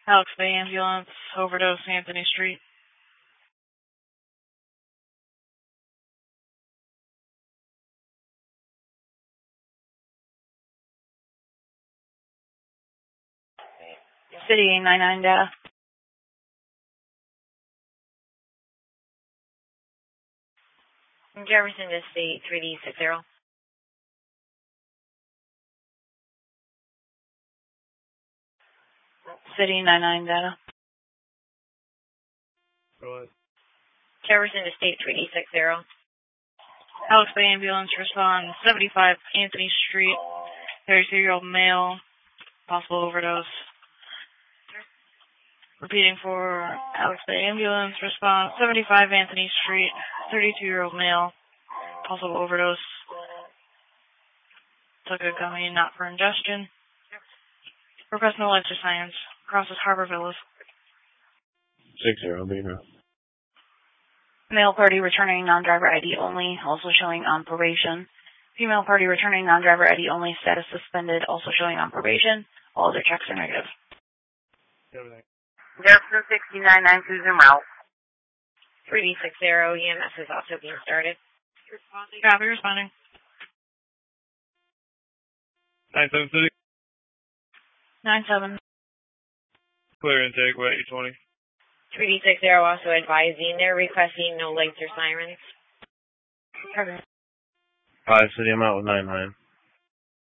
Alex Bay ambulance, overdose, Anthony Street. City 899 data. Jefferson to State 3D60. City 99 data. Go ahead. Jefferson to State 3D60. Alex Bay ambulance, respond 75 Anthony Street, 33-year-old male, possible overdose. Repeating for Alex Bay ambulance, respond 75 Anthony Street, 32-year-old male, possible overdose. Took a gummy not for ingestion. Request no lights or signs. Crosses Harbor Villas. 60, be here. Male party returning non-driver ID only, also showing on probation. Female party returning non-driver ID only, status suspended, also showing on probation. All other checks are negative. Everything. Jefferson 6992 en route. 3D60, EMS is also being started. Copy, responding. 97 City. 97. Clear intake, wet 20. 3D60 also advising they're requesting no lights or sirens. Okay. 5 City, I'm out with 99.